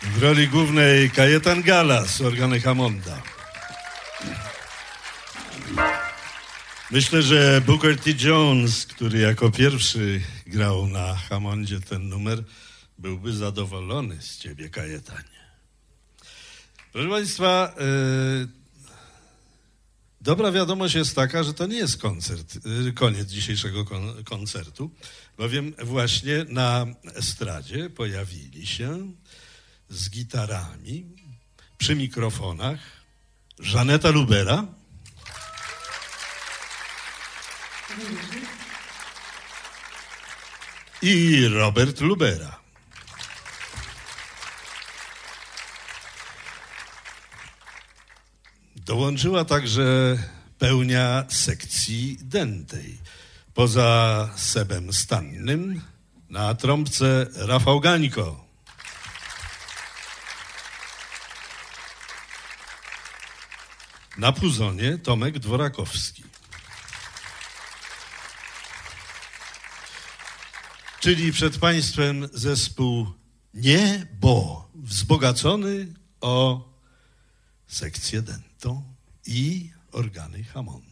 W roli głównej Kajetan Galas, organy Hammonda. Myślę, że Booker T. Jones, który jako pierwszy grał na Hammondzie ten numer, byłby zadowolony z ciebie, Kajetanie. Proszę Państwa, dobra wiadomość jest taka, że to nie jest koniec dzisiejszego koncertu, bowiem właśnie na estradzie pojawili się z gitarami przy mikrofonach Żaneta Lubera i Robert Lubera. Dołączyła także pełnia sekcji dętej. Poza Sebem Stannym na trąbce Rafał Gańko. Na puzonie Tomek Dworakowski. Czyli przed Państwem zespół Nie, bo wzbogacony o sekcję dętą i organy Hammonda.